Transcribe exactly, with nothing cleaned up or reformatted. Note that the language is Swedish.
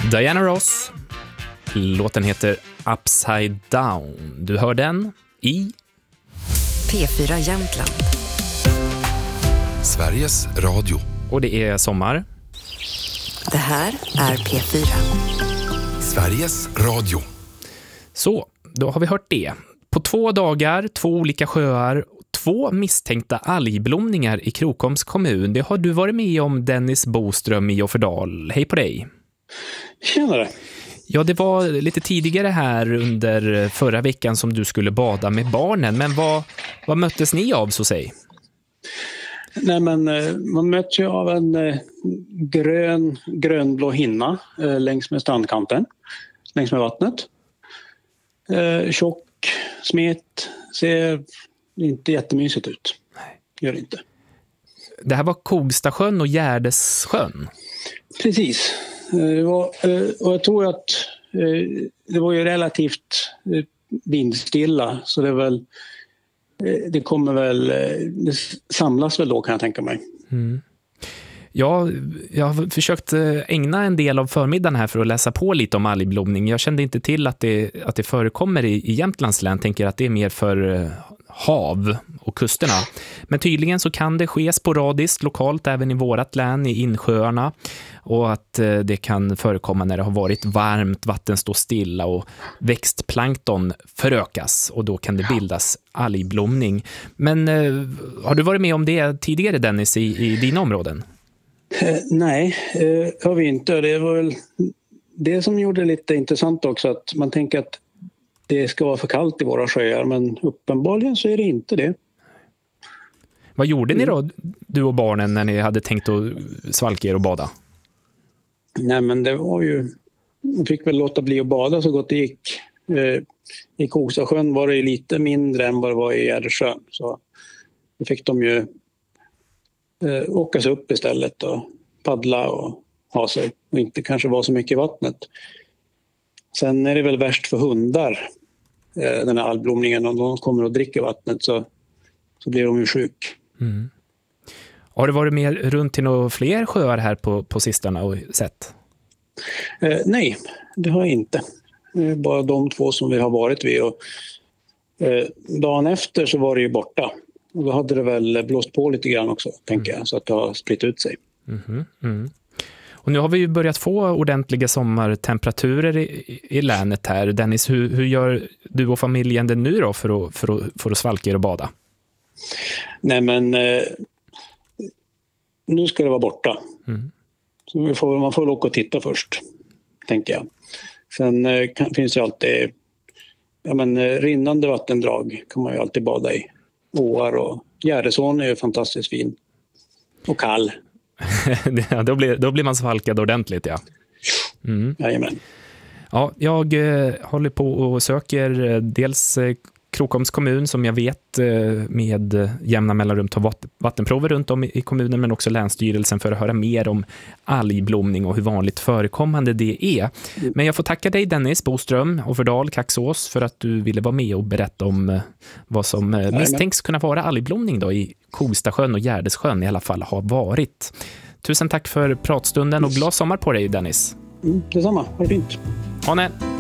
Diana Ross. Låten heter Upside Down. Du hör den i P fyra Jämtland. Sveriges Radio. Och det är sommar. Det här är P fyra. Sveriges Radio. Så, då har vi hört det. På två dagar, två olika sjöar, två misstänkta algblomningar i Krokoms kommun. Det har du varit med om, Dennis Boström i Offerdal. Hej på dig. Tjenare. Ja, det var lite tidigare här under förra veckan som du skulle bada med barnen. Men vad, vad möttes ni av, så säg? Nej, men man möts ju av en grön, grönblå hinna längs med strandkanten, längs med vattnet. Tjock, smet, ser inte jättemysigt ut. Gör det inte. Det här var Kogstasjön och Gärdessjön. Precis. Det var, och jag tror att det var ju relativt vindstilla, så det är väl det kommer väl det samlas väl då, kan jag tänka mig. Mm. Ja, jag har försökt ägna en del av förmiddagen här för att läsa på lite om algblomning. Jag kände inte till att det, att det förekommer i, i Jämtlands län. Tänker att det är mer för hav och kusterna. Men tydligen så kan det ske sporadiskt lokalt även i vårat län, i insjöarna. Och att det kan förekomma när det har varit varmt, vatten står stilla och växtplankton förökas. Och då kan det bildas algblomning. Men eh, har du varit med om det tidigare, Dennis, i, i dina områden? Eh, nej, eh, har vi inte. Det var väl det som gjorde det lite intressant också, att man tänker att det ska vara för kallt i våra sjöar, men uppenbarligen så är det inte det. Vad gjorde ni då, du och barnen, när ni hade tänkt att svalka er och bada? Nej, men det var ju... Man fick väl låta bli att bada så gott det gick. Eh, I Kogstasjön var det lite mindre än vad det var i Gärdessjön. Så då fick de ju eh, åka sig upp istället och paddla och ha sig. Och inte kanske vara så mycket i vattnet. Sen är det väl värst för hundar, eh, den här algblomningen. Om de kommer och dricker vattnet så, så blir de ju sjuk. Mm. Har det varit mer runt till några fler sjöar här på, på sistone och sett? Eh, nej, det har jag inte. Eh, bara de två som vi har varit vid. Och, eh, dagen efter så var det ju borta. Och då hade det väl blåst på lite grann också, tänker mm. jag. Så att det har spritt ut sig. Mm-hmm. Mm. Och nu har vi ju börjat få ordentliga sommartemperaturer i, i länet här. Dennis, hur, hur gör du och familjen det nu då för att, för att, för att svalka er och bada? Nej, men... Eh, nu ska det vara borta. Mm. Så vi får, man får åka och titta först, tänker jag. Sen eh, kan, finns det alltid ja, men, eh, rinnande vattendrag kan man ju alltid bada i. Åar och Gärdesån är ju fantastiskt fin. Och kall. ja, då, blir, då blir man svalkad ordentligt, ja. Mm. Jajamän. Ja, jag eh, håller på och söker eh, dels eh, Krokoms kommun, som jag vet med jämna mellanrum tar vattenprover runt om i kommunen, men också Länsstyrelsen för att höra mer om algblomning och hur vanligt förekommande det är. Men jag får tacka dig, Dennis Boström och Offerdal, Kaxås, för att du ville vara med och berätta om vad som misstänks kunna vara algblomning då i Kogstasjön och Gärdessjön i alla fall har varit. Tusen tack för pratstunden och glad sommar på dig, Dennis. Mm, detsamma, ha det fint. Ha det.